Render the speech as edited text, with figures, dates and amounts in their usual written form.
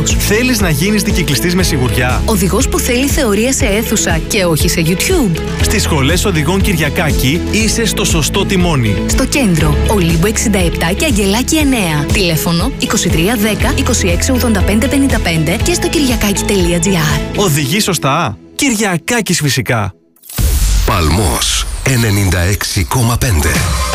οδηγός. Θέλεις να γίνεις δικυκλιστής με σιγουριά? Οδηγός που θέλει θεωρία σε αίθουσα και όχι σε YouTube. Στις σχολές οδηγών Κυριακάκη είσαι στο σωστό τιμόνι. Στο κέντρο, Ολύμπου 67 και Αγγελάκη 9. Τηλέφωνο 2310 268555 και στο κυριακάκι.gr. Οδηγεί σωστά? Κυριακάκης φυσικά. Παλμός 96,5.